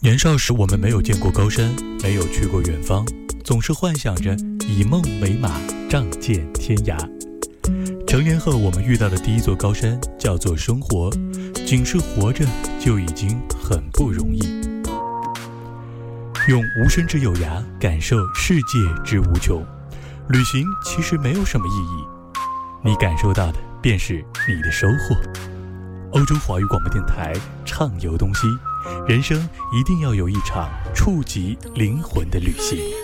年少时我们没有见过高山，没有去过远方，总是幻想着以梦为马，仗剑天涯。成年后我们遇到的第一座高山叫做生活，仅是活着就已经很不容易。用无声之有涯感受世界之无穷，旅行其实没有什么意义，你感受到的便是你的收获。欧洲华语广播电台，畅游东西，人生一定要有一场触及灵魂的旅行。